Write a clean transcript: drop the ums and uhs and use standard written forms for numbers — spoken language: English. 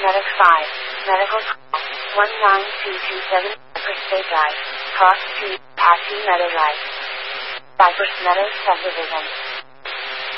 Medic 5, Medical Call, 19227, Cypress Bay Drive, Cross Street, Apache Meadow Drive, Cypress Meadows Subdivision.